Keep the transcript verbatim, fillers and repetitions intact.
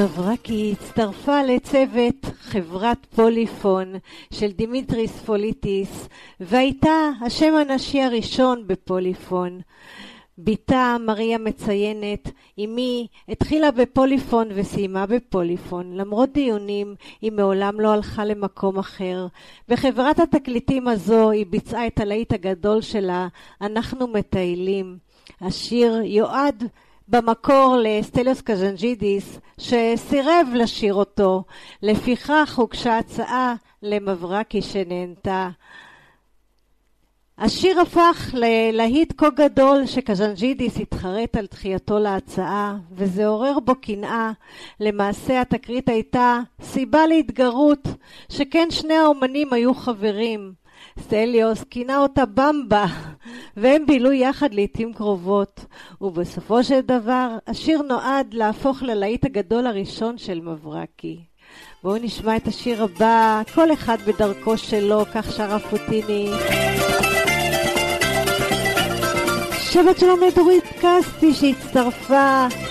מברקי הצטרפה לצוות חברת פוליפון של דימיטריס פוליטיס, והייתה השם הנשי הראשון בפוליפון. ביתה מריה מציינת, אמי התחילה בפוליפון וסיימה בפוליפון. למרות דיונים, היא מעולם לא הלכה למקום אחר. בחברת התקליטים הזו היא ביצעה את הלהיט הגדול שלה, אנחנו מטיילים. השיר יועד במקור לסטליוס קז'אנג'ידיס, שסירב לשיר אותו. לפיכך הוגשה הצעה למברקי שנהנתה. השיר הפך ללהיט כה גדול שקז'אנג'ידיס התחרט על דחייתו להצעה, וזה עורר בו קנאה. למעשה התקרית הייתה סיבה להתגרות, שכן שני האומנים היו חברים. סטליוס כינה אותה במבה, והם בילו יחד לעתים קרובות. ובסופו של דבר השיר נועד להפוך ללהיט הגדול הראשון של מברקי. בואו נשמע את השיר הבא, כל אחד בדרכו שלו, כך שר הפוטיני. שבת שלום לדורית קסטי שהצטרפה